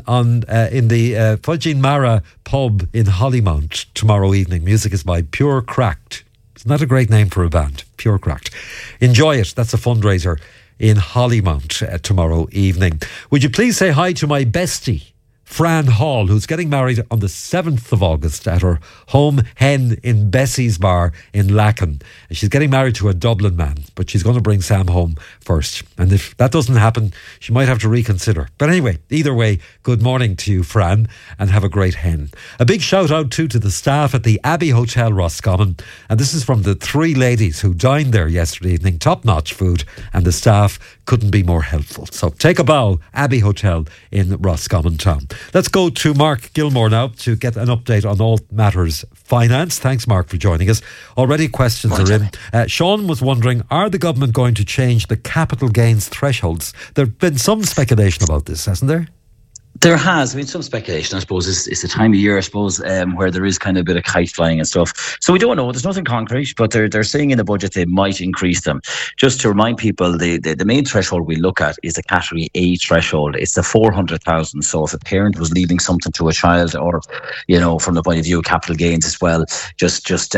the Fudging Mara pub in Hollymount tomorrow evening. Music is by Pure Cracked. Isn't that a great name for a band? Pure Cracked. Enjoy it. That's a fundraiser in Hollymount tomorrow evening. Would you please say hi to my bestie, Fran Hall, who's getting married on the 7th of August at her home hen in Bessie's Bar in Lacken. And she's getting married to a Dublin man, but she's going to bring Sam home first. And if that doesn't happen, she might have to reconsider. But anyway, either way, good morning to you, Fran, and have a great hen. A big shout out too to the staff at the Abbey Hotel Roscommon. And this is from the 3 ladies who dined there yesterday evening. Top-notch food, and the staff couldn't be more helpful. So take a bow, Abbey Hotel in Roscommon Town. Let's go to Mark Gilmore now to get an update on all matters finance. Thanks, Mark, for joining us. Already questions are in. Sean was wondering, are the government going to change the capital gains thresholds? There have been some speculation about this, hasn't there? There has been some speculation, I suppose. It's the time of year, I suppose, where there is kind of a bit of kite flying and stuff. So we don't know. There's nothing concrete, but they're saying in the budget they might increase them. Just to remind people, the main threshold we look at is the Category A threshold. It's the 400,000. So if a parent was leaving something to a child, or from the point of view of capital gains as well, that's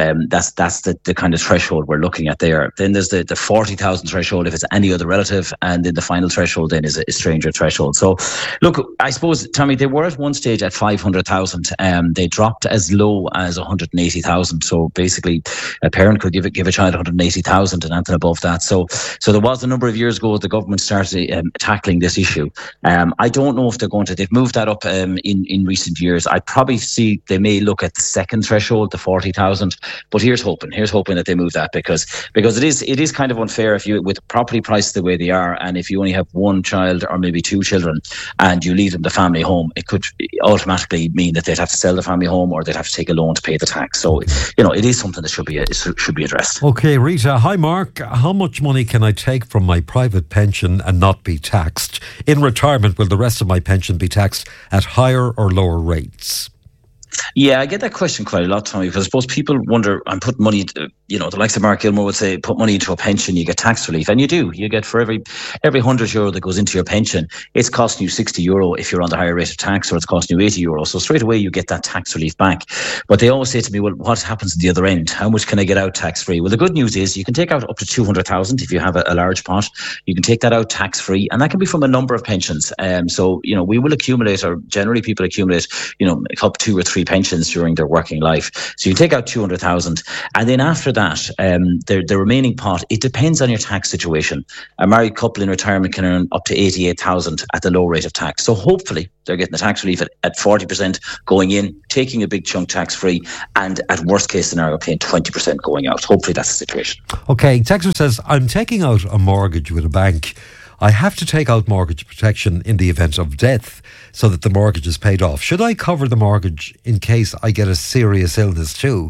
the kind of threshold we're looking at there. Then there's the 40,000 threshold if it's any other relative, and then the final threshold then is a stranger threshold. So look, I suppose suppose, Tommy, they were at one stage at 500,000. They dropped as low as 180,000. So basically, a parent could give a child 180,000 and anything above that. So there was a number of years ago the government started tackling this issue. I don't know if they've moved that up in recent years. I probably see they may look at the second threshold, the 40,000. But here's hoping that they move that because it is kind of unfair if you, with property prices the way they are, and if you only have one child or maybe two children and you leave them the family home, it could automatically mean that they'd have to sell the family home or they'd have to take a loan to pay the tax. So, it is something that should be addressed. Okay, Rita. Hi, Mark. How much money can I take from my private pension and not be taxed? In retirement, will the rest of my pension be taxed at higher or lower rates? Yeah, I get that question quite a lot, Tommy, because I suppose people wonder, I'm putting money, the likes of Mark Gilmore would say, put money into a pension, you get tax relief. And you do. You get for every €100 that goes into your pension, it's costing you €60 if you're on the higher rate of tax, or it's costing you €80. So straight away, you get that tax relief back. But they always say to me, well, what happens at the other end? How much can I get out tax free? Well, the good news is you can take out up to 200,000 if you have a large pot. You can take that out tax free, and that can be from a number of pensions. So, we will accumulate, or generally people accumulate, up 2 or 3 pensions during their working life. So you take out 200,000, and then after that, the remaining pot, it depends on your tax situation. A married couple in retirement can earn up to 88,000 at the low rate of tax. So hopefully they're getting the tax relief at 40% going in, taking a big chunk tax free, and at worst case scenario paying 20% going out. Hopefully that's the situation. Okay, Texter says, I'm taking out a mortgage with a bank. I have to take out mortgage protection in the event of death so that the mortgage is paid off. Should I cover the mortgage in case I get a serious illness too?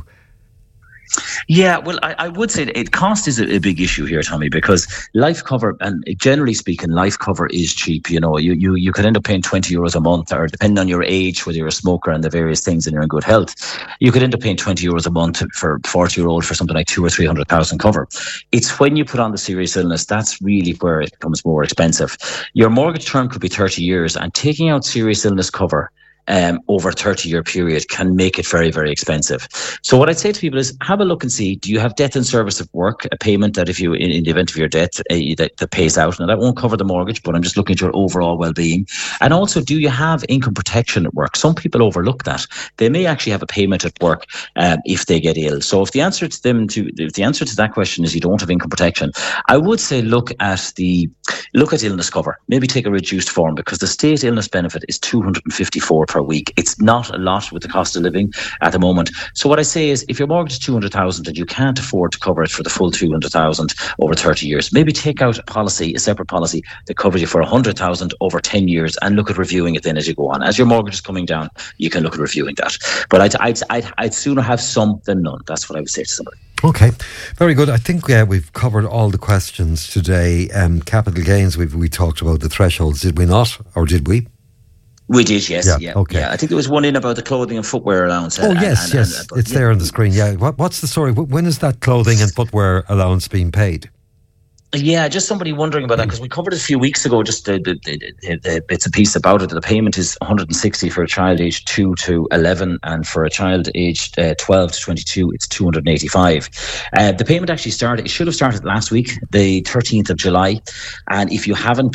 Yeah, well, I would say that cost is a big issue here, Tommy, because life cover, and generally speaking, life cover is cheap. You could end up paying €20 a month, or depending on your age, whether you're a smoker and the various things and you're in good health, you could end up paying €20 a month for a 40-year-old for something like 200,000 or 300,000 cover. It's when you put on the serious illness, that's really where it becomes more expensive. Your mortgage term could be 30 years, and taking out serious illness cover over a 30-year period can make it very, very expensive. So what I'd say to people is have a look and see, do you have death in service of work, a payment that if you, in the event of your death, that pays out? Now that won't cover the mortgage, but I'm just looking at your overall well-being. And also, do you have income protection at work? Some people overlook that. They may actually have a payment at work if they get ill. So if the answer to that question is you don't have income protection, I would say look at illness cover. Maybe take a reduced form, because the state illness benefit is $254 per week. It's not a lot with the cost of living at the moment. So what I say is, if your mortgage is 200,000 and you can't afford to cover it for the full 200,000 over 30 years, maybe take out a separate policy that covers you for 100,000 over 10 years and look at reviewing it then as you go on. As your mortgage is coming down, you can look at reviewing that. But I'd sooner have some than none. That's what I would say to somebody. Okay, very good. I think we've covered all the questions today. Capital gains, we talked about the thresholds, did we not? Or did we? We did, yes. Yeah. Okay. Yeah, I think there was one in about the clothing and footwear allowance. Yes. It's there on the screen. Yeah. What's the story? When is that clothing and footwear allowance being paid? Yeah, just somebody wondering about that, because we covered it a few weeks ago, just the bits and pieces about it. The payment is 160 for a child aged 2 to 11, and for a child aged 12 to 22, it's 285. The payment actually started, it should have started last week, the 13th of July. And if you haven't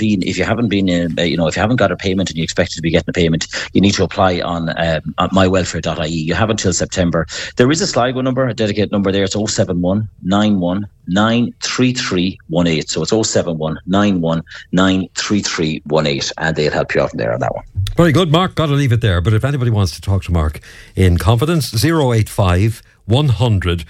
got a payment and you expect to be getting a payment, you need to apply on mywelfare.ie. You have until September. There is a Sligo number, a dedicated number there. It's 071 91 93318. So it's 071 91 93318, and they'll help you out there on that one. Very good, Mark. Got to leave it there. But if anybody wants to talk to Mark in confidence, 085 100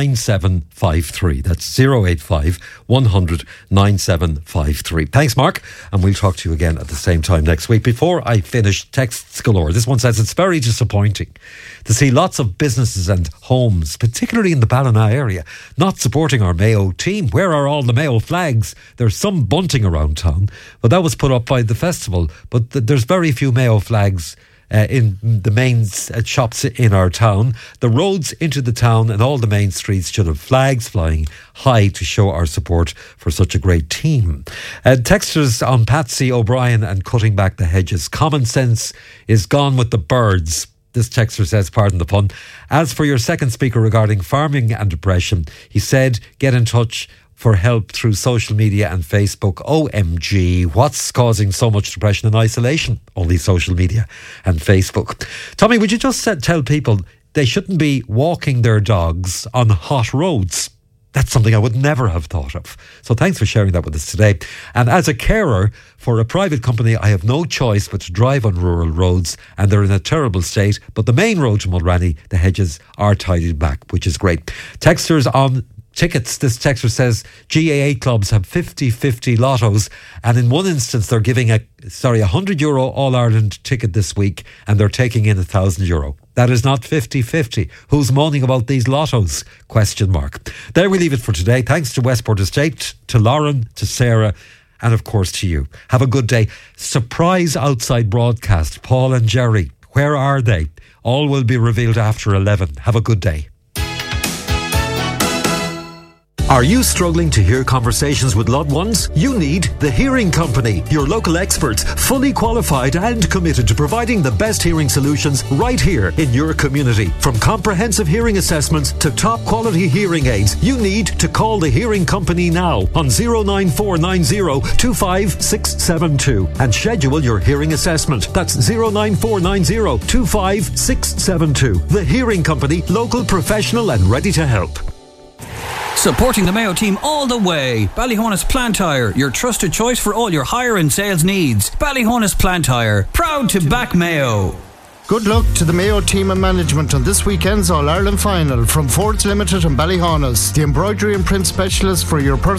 9753. That's 085 100 9753. Thanks, Mark. And we'll talk to you again at the same time next week. Before I finish, texts galore. This one says, it's very disappointing to see lots of businesses and homes, particularly in the Ballina area, not supporting our Mayo team. Where are all the Mayo flags? There's some bunting around town, but that was put up by the festival. But there's very few Mayo flags in the main shops in our town. The roads into the town and all the main streets should have flags flying high to show our support for such a great team. Texters on Patsy O'Brien and cutting back the hedges. Common sense is gone with the birds. This texter says, pardon the pun. As for your second speaker regarding farming and depression, he said, get in touch for help through social media and Facebook. OMG, what's causing so much depression and isolation? Only social media and Facebook. Tommy, would you just tell people they shouldn't be walking their dogs on hot roads? That's something I would never have thought of. So thanks for sharing that with us today. And as a carer for a private company, I have no choice but to drive on rural roads, and they're in a terrible state. But the main road to Mulranny, the hedges are tidied back, which is great. Texters on tickets. This texter says GAA clubs have 50-50 lottos, and in one instance they're giving a €100 All-Ireland ticket this week, and they're taking in €1,000. That is not 50-50. Who's moaning about these lottos? ? There we leave it for today. Thanks to Westport Estate, to Lauren, to Sarah, and of course to you. Have a good day. Surprise outside broadcast. Paul and Jerry, where are they? All will be revealed after 11. Have a good day. Are you struggling to hear conversations with loved ones? You need The Hearing Company, your local experts, fully qualified and committed to providing the best hearing solutions right here in your community. From comprehensive hearing assessments to top quality hearing aids, you need to call The Hearing Company now on 09490 25672 and schedule your hearing assessment. That's 09490 25672. The Hearing Company, local, professional and ready to help. Supporting the Mayo team all the way. Ballyhonus Plant Hire, your trusted choice for all your hire and sales needs. Ballyhonus Plant Hire, proud to back Mayo. Good luck to the Mayo team and management on this weekend's All-Ireland final from Fords Limited and Ballyhonus, the embroidery and print specialist for your personal